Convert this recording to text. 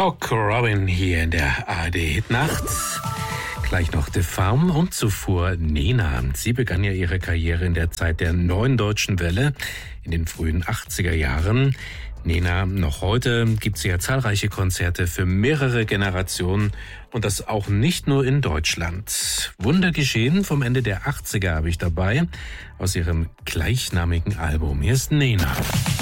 Cock Robin hier in der ARD-Hitnacht. Gleich noch The Farm und zuvor Nena. Sie begann ja ihre Karriere in der Zeit der Neuen Deutschen Welle in den frühen 80er Jahren. Nena, noch heute gibt sie ja zahlreiche Konzerte für mehrere Generationen und das auch nicht nur in Deutschland. Wunder geschehen vom Ende der 80er habe ich dabei aus ihrem gleichnamigen Album. Hier ist Nena.